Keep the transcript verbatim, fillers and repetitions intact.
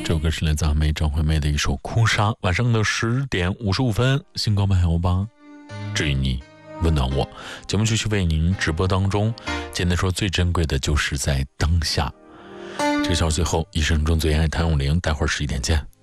这首歌是来自阿妹张惠妹的一首《哭砂》。晚上的十点五十五分，星光伴游吧，治愈你，温暖我。节目继续为您直播当中。简单说，最珍贵的就是在当下。这个小时最后，一生中最爱谭咏麟，待会儿十一点见。